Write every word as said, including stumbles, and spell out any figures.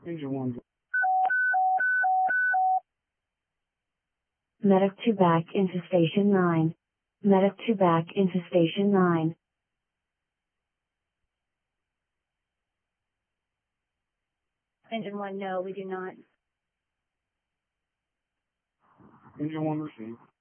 Engine one. Medic two back into station nine. Medic two back into station nine. Engine one, no, we do not. Engine one received.